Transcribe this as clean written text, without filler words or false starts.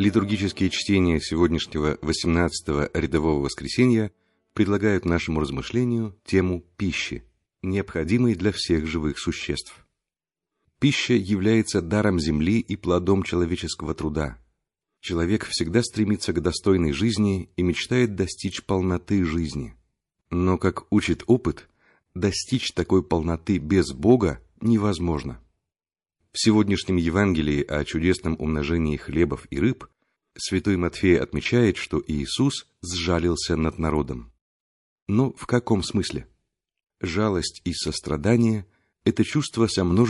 Литургические чтения сегодняшнего 18-го рядового воскресенья предлагают нашему размышлению тему пищи, необходимой для всех живых существ. Пища является даром земли и плодом человеческого труда. Человек всегда стремится к достойной жизни и мечтает достичь полноты жизни. Но, как учит опыт, достичь такой полноты без Бога невозможно. В сегодняшнем Евангелии о чудесном умножении хлебов и рыб святой Матфей отмечает, что Иисус сжалился над народом. Но в каком смысле? Жалость и сострадание – это чувство со множеством